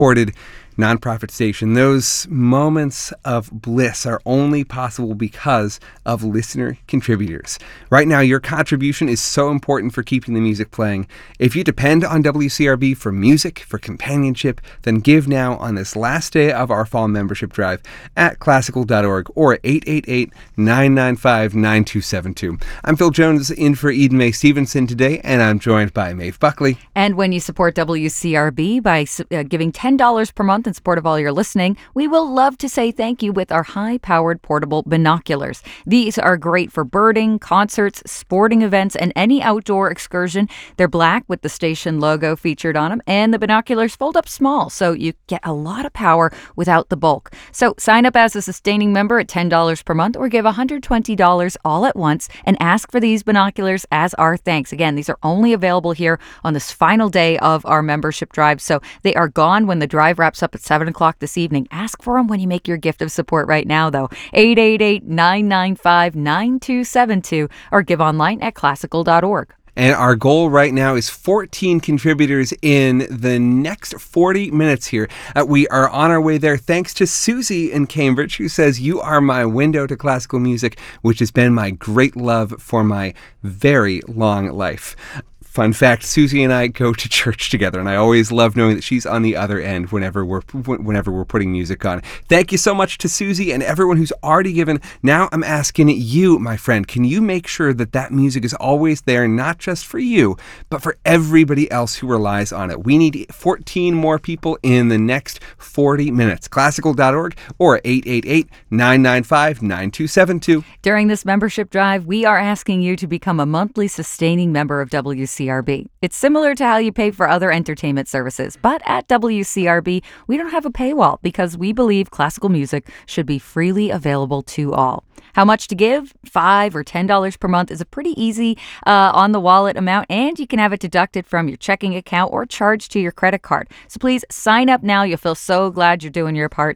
supported nonprofit station. Those moments of bliss are only possible because of listener contributors. Right now, your contribution is so important for keeping the music playing. If you depend on WCRB for music, for companionship, then give now on this last day of our fall membership drive at classical.org or 888-995-9272. I'm Phil Jones in for Eden Mae Stevenson today, and I'm joined by Maeve Buckley. And when you support WCRB by giving $10 per month in support of all your listening, we will love to say thank you with our high-powered portable binoculars. These are great for birding, concerts, sporting events, and any outdoor excursion. They're black with the station logo featured on them, and the binoculars fold up small, so you get a lot of power without the bulk. So sign up as a sustaining member at $10 per month or give $120 all at once and ask for these binoculars as our thanks. Again, these are only available here on this final day of our membership drive, so they are gone when the drive wraps up at 7 o'clock this evening. Ask for them when you make your gift of support right now, though. 888-995-9272 or give online at classical.org. And our goal right now is 14 contributors in the next 40 minutes here. We are on our way there thanks to Susie in Cambridge, who says, "You are my window to classical music, which has been my great love for my very long life." Fun fact, Susie and I go to church together, and I always love knowing that she's on the other end whenever we're putting music on. Thank you so much to Susie and everyone who's already given. Now I'm asking you, my friend, can you make sure that that music is always there, not just for you, but for everybody else who relies on it? We need 14 more people in the next 40 minutes. Classical.org or 888-995-9272. During this membership drive, we are asking you to become a monthly sustaining member of WCRB. It's similar to how you pay for other entertainment services, but at WCRB, we don't have a paywall because we believe classical music should be freely available to all. How much to give? $5 or $10 per month is a pretty easy on the wallet amount, and you can have it deducted from your checking account or charged to your credit card. So please sign up now. You'll feel so glad you're doing your part.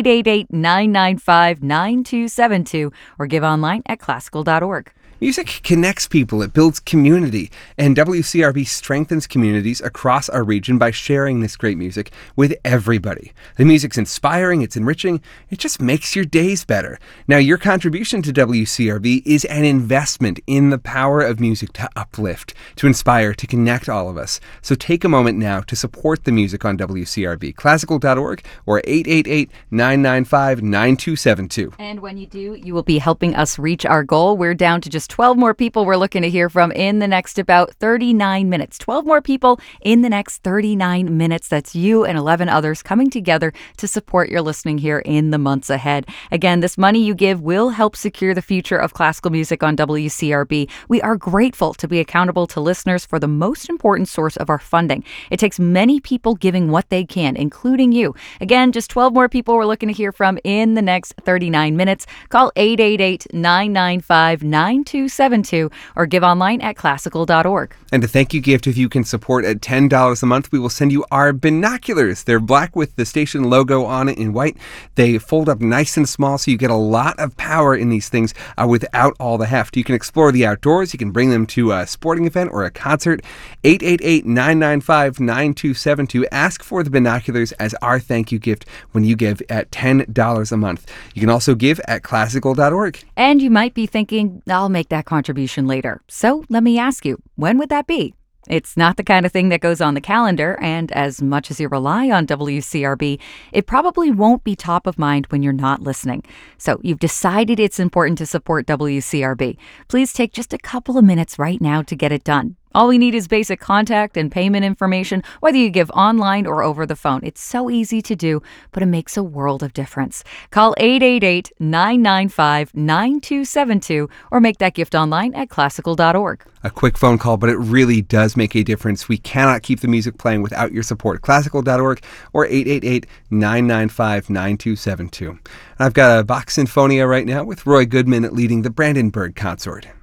888-995-9272 or give online at classical.org. Music connects people, it builds community, and WCRB strengthens communities across our region by sharing this great music with everybody. The music's inspiring, it's enriching, it just makes your days better. Now, your contribution to WCRB is an investment in the power of music to uplift, to inspire, to connect all of us. So take a moment now to support the music on WCRB, classical.org or 888-995-9272. And when you do, you will be helping us reach our goal. We're down to just 12 more people we're looking to hear from in the next about 39 minutes. 12 more people in the next 39 minutes. That's you and 11 others coming together to support your listening here in the months ahead. Again, this money you give will help secure the future of classical music on WCRB. We are grateful to be accountable to listeners for the most important source of our funding. It takes many people giving what they can, including you. Again, just 12 more people we're looking to hear from in the next 39 minutes. Call 888-995-9272 or give online at classical.org. And a thank you gift, if you can support at $10 a month, we will send you our binoculars. They're black with the station logo on it in white. They fold up nice and small, so you get a lot of power in these things without all the heft. You can explore the outdoors. You can bring them to a sporting event or a concert. 888-995-9272. Ask for the binoculars as our thank you gift when you give at $10 a month. You can also give at classical.org. And you might be thinking, I'll make that contribution later. So let me ask you, when would that be? It's not the kind of thing that goes on the calendar, and as much as you rely on WCRB, it probably won't be top of mind when you're not listening. So you've decided it's important to support WCRB. Please take just a couple of minutes right now to get it done. All we need is basic contact and payment information, whether you give online or over the phone. It's so easy to do, but it makes a world of difference. Call 888-995-9272 or make that gift online at classical.org. A quick phone call, but it really does make a difference. We cannot keep the music playing without your support. Classical.org or 888-995-9272. I've got a Bach Sinfonia right now with Roy Goodman leading the Brandenburg Consort.